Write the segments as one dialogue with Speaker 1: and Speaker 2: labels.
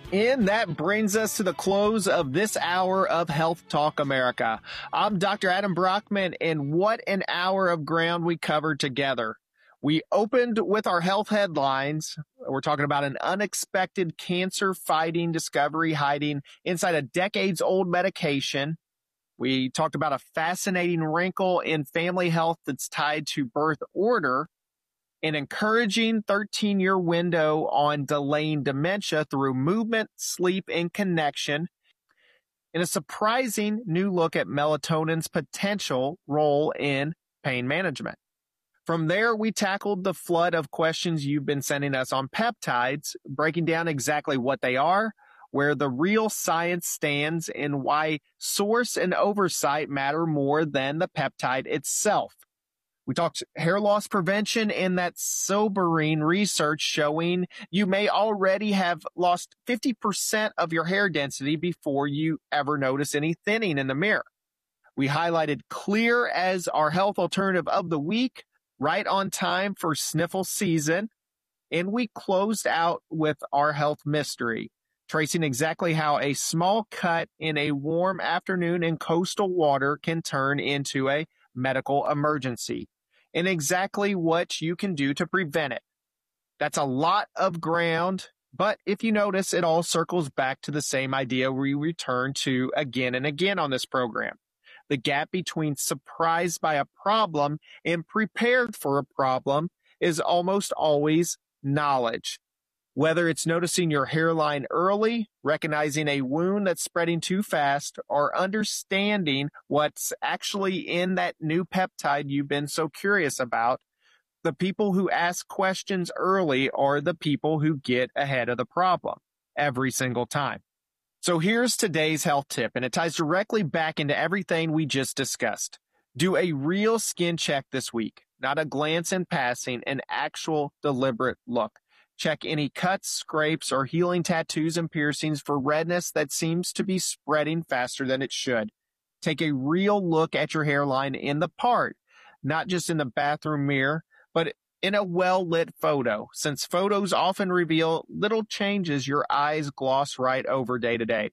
Speaker 1: And that brings us to the close of this hour of Health Talk America. I'm Dr. Adam Brockman, and what an hour of ground we covered together. We opened with our health headlines. We're talking about an unexpected cancer-fighting discovery hiding inside a decades-old medication. We talked about a fascinating wrinkle in family health that's tied to birth order, an encouraging 13-year window on delaying dementia through movement, sleep, and connection, and a surprising new look at melatonin's potential role in pain management. From there, we tackled the flood of questions you've been sending us on peptides, breaking down exactly what they are, where the real science stands, and why source and oversight matter more than the peptide itself. We talked hair loss prevention and that sobering research showing you may already have lost 50% of your hair density before you ever notice any thinning in the mirror. We highlighted Clear as our health alternative of the week, right on time for sniffle season. And we closed out with our health mystery, tracing exactly how a small cut in a warm afternoon in coastal water can turn into a medical emergency, and exactly what you can do to prevent it. That's a lot of ground, but if you notice, it all circles back to the same idea we return to again and again on this program. The gap between surprised by a problem and prepared for a problem is almost always knowledge. Whether it's noticing your hairline early, recognizing a wound that's spreading too fast, or understanding what's actually in that new peptide you've been so curious about, the people who ask questions early are the people who get ahead of the problem every single time. So here's today's health tip, and it ties directly back into everything we just discussed. Do a real skin check this week, not a glance in passing, an actual deliberate look. Check any cuts, scrapes, or healing tattoos and piercings for redness that seems to be spreading faster than it should. Take a real look at your hairline in the part, not just in the bathroom mirror, but in a well-lit photo, since photos often reveal little changes your eyes gloss right over day to day.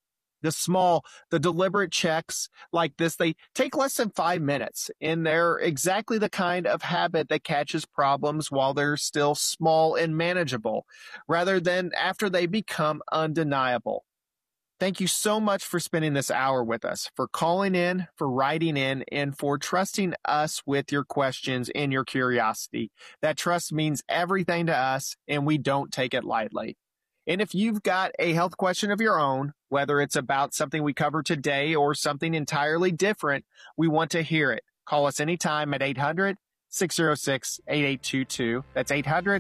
Speaker 1: The deliberate checks like this, they take less than 5 minutes, and they're exactly the kind of habit that catches problems while they're still small and manageable, rather than after they become undeniable. Thank you so much for spending this hour with us, for calling in, for writing in, and for trusting us with your questions and your curiosity. That trust means everything to us, and we don't take it lightly. And if you've got a health question of your own, whether it's about something we covered today or something entirely different, we want to hear it. Call us anytime at 800-606-8822. That's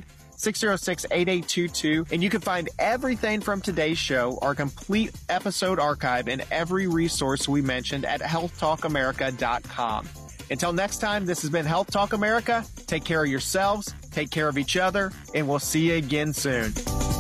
Speaker 1: 800-606-8822. And you can find everything from today's show, our complete episode archive, and every resource we mentioned at healthtalkamerica.com. Until next time, this has been Health Talk America. Take care of yourselves, take care of each other, and we'll see you again soon.